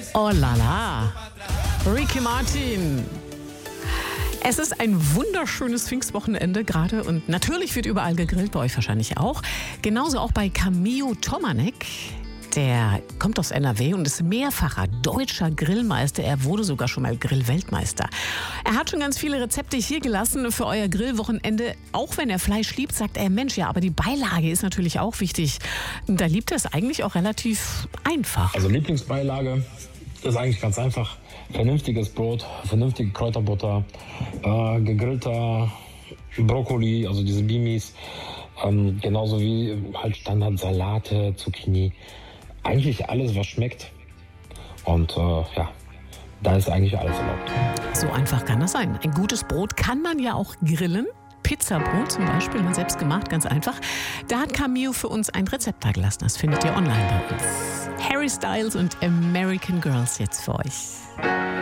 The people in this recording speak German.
Oh la la. Ricky Martin. Es ist ein wunderschönes Pfingstwochenende gerade und natürlich wird überall gegrillt, bei euch wahrscheinlich auch. Genauso auch bei Camillo Tomanek. Der kommt aus NRW und ist mehrfacher deutscher Grillmeister. Er wurde sogar schon mal Grillweltmeister. Er hat schon ganz viele Rezepte hier gelassen für euer Grillwochenende. Auch wenn er Fleisch liebt, sagt er, Mensch, ja, aber die Beilage ist natürlich auch wichtig. Und da liebt er es eigentlich auch relativ einfach. Also Lieblingsbeilage ist eigentlich ganz einfach. Vernünftiges Brot, vernünftige Kräuterbutter, gegrillter Brokkoli, also diese Bimis, genauso wie halt Standard Salate, Zucchini. Eigentlich alles, was schmeckt. Und ja, da ist eigentlich alles erlaubt. So einfach kann das sein. Ein gutes Brot kann man ja auch grillen. Pizzabrot zum Beispiel, man selbst gemacht, ganz einfach. Da hat Camillo für uns ein Rezept da gelassen. Das findet ihr online bei uns. Harry Styles und American Girls jetzt für euch.